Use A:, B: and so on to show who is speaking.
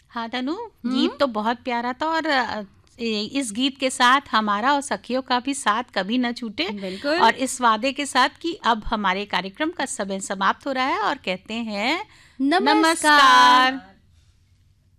A: हाँ तनु, गीत तो बहुत प्यारा था और इस गीत के साथ हमारा और सखियों का भी साथ कभी न छूटे।
B: बिल्कुल।
A: और इस वादे के साथ कि अब हमारे कार्यक्रम का समय समाप्त हो रहा है और कहते हैं
B: नमस्कार।
A: नमस्कार।